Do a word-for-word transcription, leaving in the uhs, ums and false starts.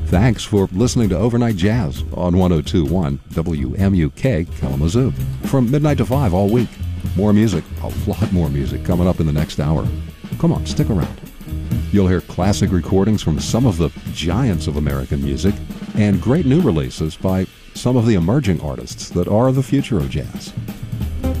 Thanks for listening to Overnight Jazz on one oh two point one W M U K Kalamazoo. From midnight to five all week. More music, a lot more music coming up in the next hour. Come on, stick around. You'll hear classic recordings from some of the giants of American music and great new releases by some of the emerging artists that are the future of jazz.